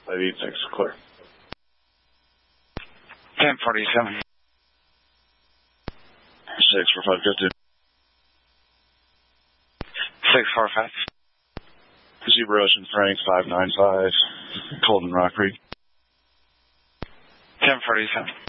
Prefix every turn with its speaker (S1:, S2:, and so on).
S1: 586, clear.
S2: 1047.
S1: 645,
S2: 645.
S1: Zebra Ocean Franks 595, Colton Rock Creek.
S2: 1047.